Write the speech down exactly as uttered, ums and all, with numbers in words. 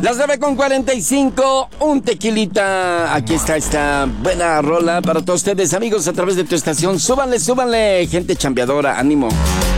Las nueve con cuarenta y cinco, un tequilita. Aquí está esta buena rola para todos ustedes, amigos, a través de tu estación. Súbanle, súbanle, gente chambeadora, ánimo.